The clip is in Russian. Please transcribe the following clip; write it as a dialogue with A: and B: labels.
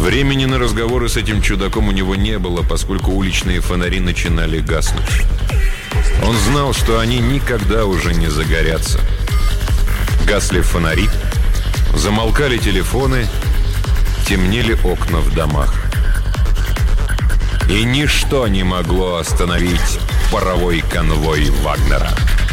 A: Времени на разговоры с этим чудаком у него не было, поскольку уличные фонари начинали гаснуть. Он знал, что они никогда уже не загорятся. Гасли фонари, замолкали телефоны, темнели окна в домах. И ничто не могло остановить паровой конвой Вагнера.